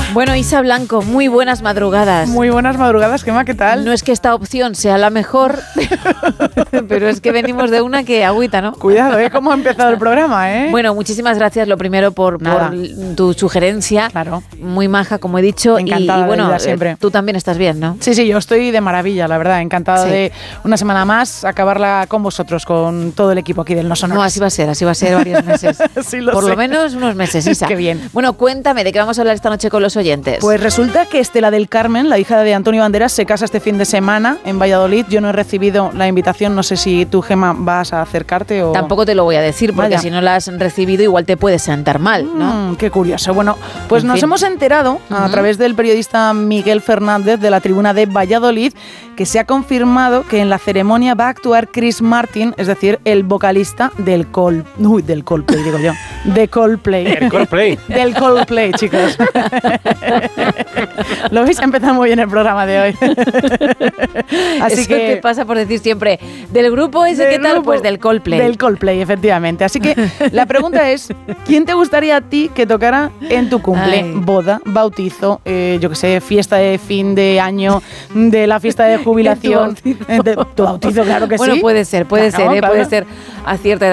Bueno, Isa Blanco, muy buenas madrugadas. Muy buenas madrugadas, Gemma, ¿qué tal? No es que esta opción sea la mejor, pero es que venimos de una que agüita, ¿no? Cuidado, cómo ha empezado el programa, Bueno, muchísimas gracias, lo primero, por tu sugerencia. Claro. Muy maja, como he dicho. Encantada y bueno, de vida siempre. Tú también estás bien, ¿no? Sí, yo estoy de maravilla, la verdad. Encantada de una semana más acabarla con vosotros, con todo el equipo aquí del No Sonores. No, así va a ser varios meses. Sí, por lo menos unos meses, Isa. Qué bien. Bueno, cuéntame, ¿de qué vamos a hablar esta noche con los oyentes? Pues resulta que Estela del Carmen, la hija de Antonio Banderas, se casa este fin de semana en Valladolid. Yo no he recibido la invitación, no sé si tú, Gemma, vas a acercarte o... Tampoco te lo voy a decir, porque si no la has recibido igual te puedes sentar mal, ¿no? Qué curioso. Bueno, pues nos hemos enterado a través del periodista Miguel Fernández de la Tribuna de Valladolid que se ha confirmado que en la ceremonia va a actuar Chris Martin, es decir, el vocalista del Coldplay, digo yo. De Coldplay. El Coldplay. Del Coldplay, chicos. Lo veis, ha empezado muy bien el programa de hoy. Así que te pasa por decir siempre, del grupo ese, ¿qué tal? Pues del Coldplay. Del Coldplay, efectivamente. Así que la pregunta es, ¿quién te gustaría a ti que tocara en tu cumple? Ay. Boda, bautizo, yo qué sé, fiesta de fin de año, de la fiesta de jubilación. Tu bautizo, claro que bueno, sí. puede ser, puede ser a cierta edad.